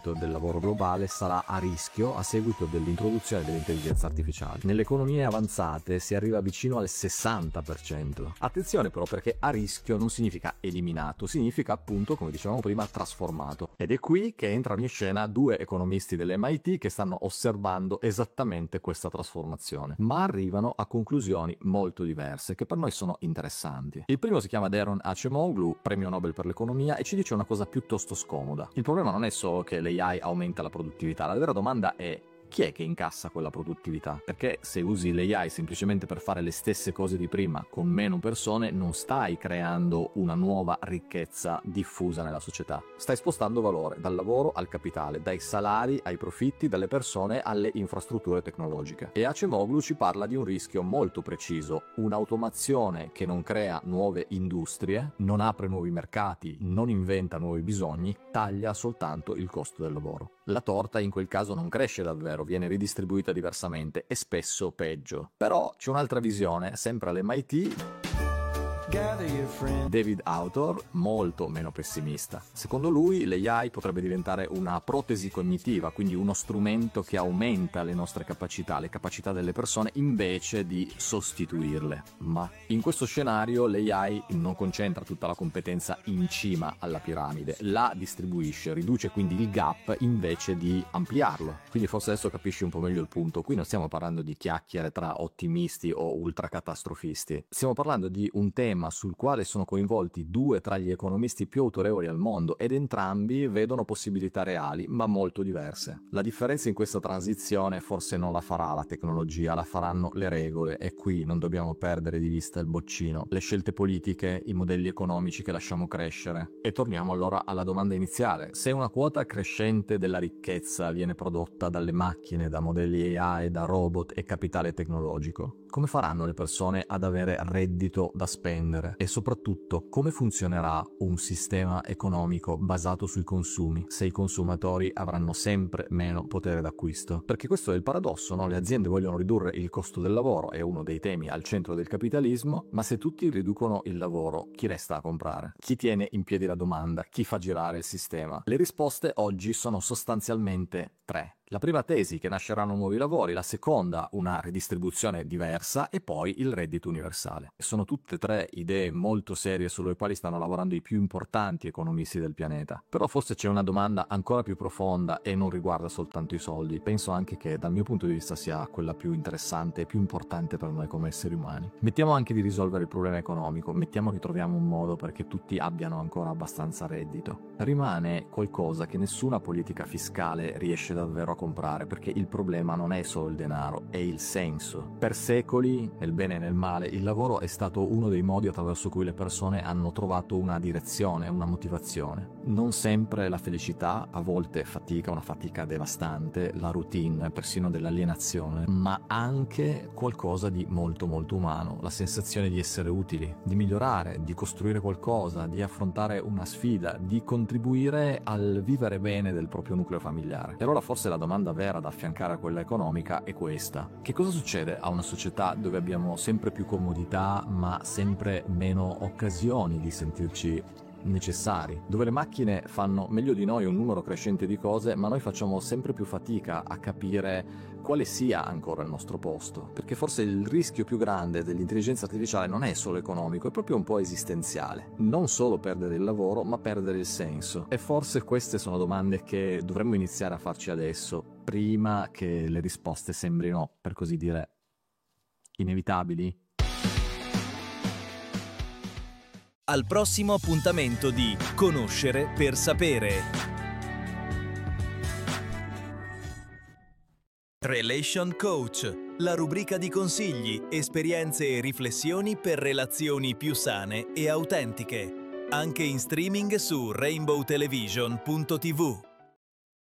10% del lavoro globale sarà a rischio a seguito dell'introduzione dell'intelligenza artificiale. Nelle economie avanzate si arriva vicino al 60%. Attenzione però, perché a rischio non significa eliminato, significa appunto, come dicevamo prima, trasformato. Ed è qui che entrano in scena due economisti dell'MIT che stanno osservando esattamente questa trasformazione, ma arrivano a conclusioni molto diverse che per noi sono interessanti. Il primo si chiama Daron Acemoglu, premio Nobel per l'economia, e ci dice una cosa piuttosto scomoda. Il problema non è solo che l'AI aumenta la produttività, la vera domanda è: chi è che incassa quella produttività? Perché se usi l'AI semplicemente per fare le stesse cose di prima con meno persone, non stai creando una nuova ricchezza diffusa nella società. Stai spostando valore dal lavoro al capitale, dai salari ai profitti, dalle persone alle infrastrutture tecnologiche. E Acemoglu ci parla di un rischio molto preciso: un'automazione che non crea nuove industrie, non apre nuovi mercati, non inventa nuovi bisogni, taglia soltanto il costo del lavoro. La torta in quel caso non cresce davvero, viene ridistribuita diversamente e spesso peggio. Però c'è un'altra visione, sempre all'MIT. David Autor, molto meno pessimista. Secondo lui l'AI potrebbe diventare una protesi cognitiva, quindi uno strumento che aumenta le nostre capacità, le capacità delle persone, invece di sostituirle. Ma in questo scenario l'AI non concentra tutta la competenza in cima alla piramide, la distribuisce, riduce quindi il gap invece di ampliarlo. Quindi forse adesso capisci un po' meglio il punto. Qui non stiamo parlando di chiacchiere tra ottimisti o ultracatastrofisti, stiamo parlando di un tema sul quale sono coinvolti due tra gli economisti più autorevoli al mondo, ed entrambi vedono possibilità reali ma molto diverse. La differenza in questa transizione forse non la farà la tecnologia, la faranno le regole, e qui non dobbiamo perdere di vista il boccino: le scelte politiche, i modelli economici che lasciamo crescere. E torniamo allora alla domanda iniziale: se una quota crescente della ricchezza viene prodotta dalle macchine, da modelli AI, da robot e capitale tecnologico, come faranno le persone ad avere reddito da spendere? E soprattutto, come funzionerà un sistema economico basato sui consumi se i consumatori avranno sempre meno potere d'acquisto? Perché questo è il paradosso, no? Le aziende vogliono ridurre il costo del lavoro, è uno dei temi al centro del capitalismo, ma se tutti riducono il lavoro, chi resta a comprare? Chi tiene in piedi la domanda? Chi fa girare il sistema? Le risposte oggi sono sostanzialmente tre. La prima tesi, che nasceranno nuovi lavori; la seconda, una ridistribuzione diversa; e poi il reddito universale. Sono tutte tre idee molto serie sulle quali stanno lavorando i più importanti economisti del pianeta. Però forse c'è una domanda ancora più profonda e non riguarda soltanto i soldi. Penso anche che dal mio punto di vista sia quella più interessante e più importante per noi come esseri umani. Mettiamo anche di risolvere il problema economico, mettiamo che troviamo un modo perché tutti abbiano ancora abbastanza reddito. Rimane qualcosa che nessuna politica fiscale riesce davvero a comprare, perché il problema non è solo il denaro, è il senso. Per secoli, nel bene e nel male, il lavoro è stato uno dei modi attraverso cui le persone hanno trovato una direzione, una motivazione. Non sempre la felicità, a volte fatica, una fatica devastante, la routine, persino dell'alienazione, ma anche qualcosa di molto molto umano, la sensazione di essere utili, di migliorare, di costruire qualcosa, di affrontare una sfida, di contribuire al vivere bene del proprio nucleo familiare. E allora forse la domanda vera da affiancare a quella economica è questa: che cosa succede a una società dove abbiamo sempre più comodità ma sempre meno occasioni di sentirci necessari, dove le macchine fanno meglio di noi un numero crescente di cose ma noi facciamo sempre più fatica a capire quale sia ancora il nostro posto? Perché forse il rischio più grande dell'intelligenza artificiale non è solo economico, è proprio un po' esistenziale. Non solo perdere il lavoro, ma perdere il senso. E forse queste sono domande che dovremmo iniziare a farci adesso, prima che le risposte sembrino, per così dire, inevitabili. Al prossimo appuntamento di Conoscere per sapere. Relation Coach, la rubrica di consigli, esperienze e riflessioni per relazioni più sane e autentiche. Anche in streaming su rainbowtelevision.tv.